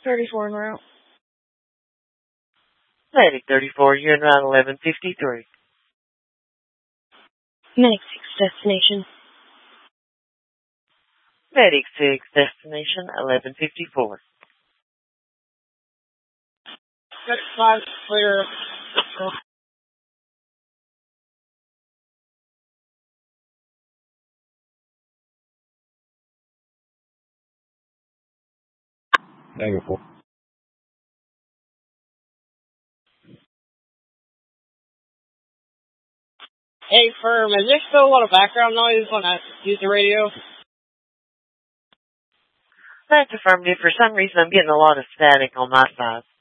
34 en route. Medic 34, you're in route 1153. Medic 6, destination. Medic 6, destination 1154. Medic 5, clear. Negative. Hey, firm, is there still a lot of background noise when I use the radio? That's affirmative. For some reason, I'm getting a lot of static on my side.